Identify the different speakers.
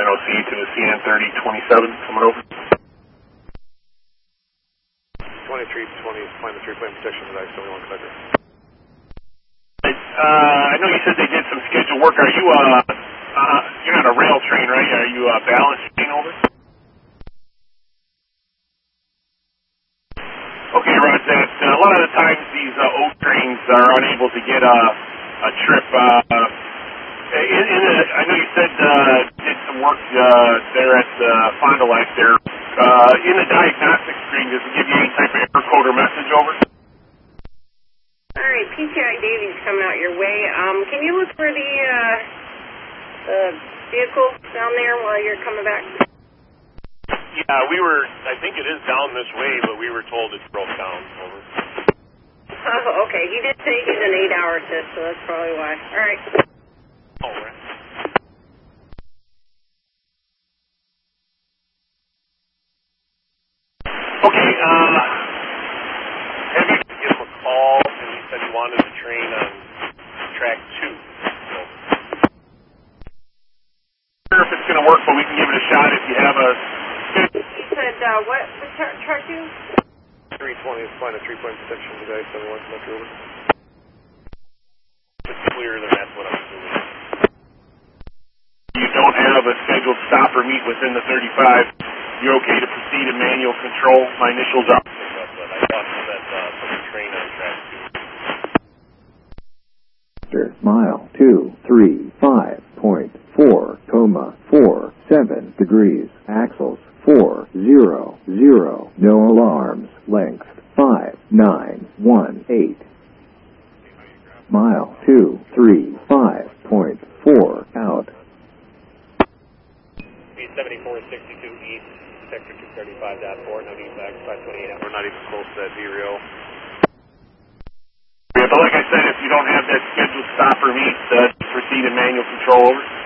Speaker 1: NOC to the CN3027 coming over.
Speaker 2: 2320, climb the 3-plane protection with I-71 Quaker.
Speaker 1: I know you said they did some scheduled work. Are you, you're not a rail train, right? Are you a balance train over? Okay, Rod, that a lot of the times these O trains are unable to get a trip. I know you said did some work there at Fond du Lac there. In the diagnostic screen, does it give you any type of error code or message over?
Speaker 3: All right, PTI Davies coming out your way. Can you look for the vehicle down there while you're coming back?
Speaker 4: Yeah, I think it is down this way, but we were told it's broke down. Over.
Speaker 3: Oh, okay. He did say he's an 8-hour test, so that's probably why. All right.
Speaker 4: Oh, right.
Speaker 1: Okay,
Speaker 4: Have you give him a call, and he said he wanted the train on track 2. So.
Speaker 1: I'm not sure if it's going to work, but we can give it a shot if you have a...
Speaker 3: He said, what? Track 2?
Speaker 2: 320 is flying a 3-plane protection with I-71 Quaker over.
Speaker 4: If it's clear, then that's what I'm assuming.
Speaker 1: You don't have a scheduled stop or meet within the 35, you're okay to proceed in manual control. My initials are...
Speaker 4: That's what I thought that put the train on track 2.
Speaker 5: Mile 235.4, 47 degrees. Axles 400. No alarms. Length 5918. Mile 235.4 out.
Speaker 4: B7462 East, sector 235.4, no defects, 528.
Speaker 2: We're not even close to that VRIO.
Speaker 1: Yeah, but like I said, if you don't have that scheduled stop or meet, proceed in manual control over.